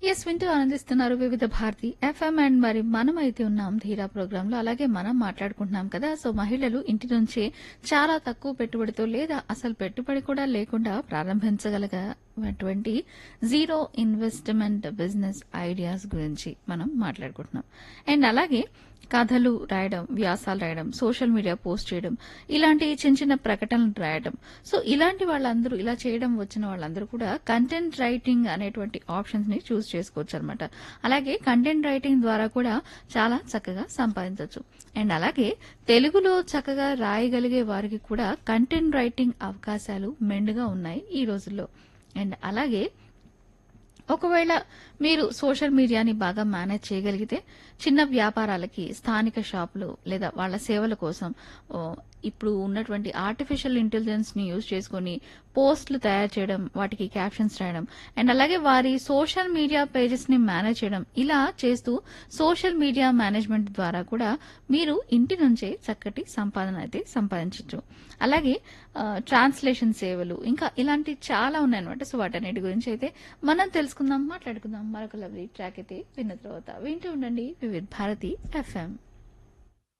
Yes వింటూ ఆనందిస్తున్నారు వివిధ భారతి ఎఫ్ఎం అండ్ మరి మనం అయితే ఉన్నాం ధీరా ప్రోగ్రామ్ లో. అలాగే మనం మాట్లాడుకుంటున్నాం కదా. సో మహిళలు ఇంటి నుంచే చాలా తక్కువ పెట్టుబడితో లేదా అసలు పెట్టుబడి కూడా లేకుండా ప్రారంభించగలిగేటువంటి జీరో ఇన్వెస్ట్మెంట్ బిజినెస్ ఐడియాస్ గురించి మనం మాట్లాడుకుంటున్నాం. అండ్ అలాగే కథలు రాయడం, వ్యాసాలు రాయడం, సోషల్ మీడియా పోస్ట్ చేయడం, ఇలాంటి చిన్న చిన్న ప్రకటనలు రాయడం. సో ఇలాంటి వాళ్ళందరూ, ఇలా చేయడం వచ్చిన వాళ్ళందరూ కూడా కంటెంట్ రైటింగ్ అనేటువంటి ఆప్షన్స్ ని చూస్ చేసుకోవచ్చు అనమాట. అలాగే కంటెంట్ రైటింగ్ ద్వారా కూడా చాలా చక్కగా సంపాదించవచ్చు. అండ్ అలాగే తెలుగులో చక్కగా రాయగలిగే వారికి కూడా కంటెంట్ రైటింగ్ అవకాశాలు మెండుగా ఉన్నాయి ఈ రోజుల్లో. అండ్ అలాగే ఒకవేళ మీరు సోషల్ మీడియాని బాగా మేనేజ్ చేయగలిగితే చిన్న వ్యాపారాలకి స్థానిక షాపులు లేదా వాళ్ళ సేవల కోసం ఓ, ఇప్పుడు ఉన్నటువంటి ఆర్టిఫిషియల్ ఇంటెలిజెన్స్ ని యూజ్ చేసుకుని పోస్టులు తయారు చేయడం, వాటికి క్యాప్షన్స్ రాయడం, అండ్ అలాగే వారి సోషల్ మీడియా పేజెస్ ని మేనేజ్ చేయడం, ఇలా చేస్తూ సోషల్ మీడియా మేనేజ్మెంట్ ద్వారా కూడా మీరు ఇంటి నుంచే చక్కటి సంపాదన అయితే సంపాదించవచ్చు. అలాగే ట్రాన్స్లేషన్ సేవలు, ఇంకా ఇలాంటి చాలా ఉన్నాయన్నమాట. సో వాటన్నిటి గురించి అయితే మనం తెలుసుకుందాం, మాట్లాడుకుందాం. మరొక లవ్లీ ట్రాక్ అయితే విన్న తర్వాత వింటూ ఉండండి వివిధ భారతి ఎఫ్ఎం.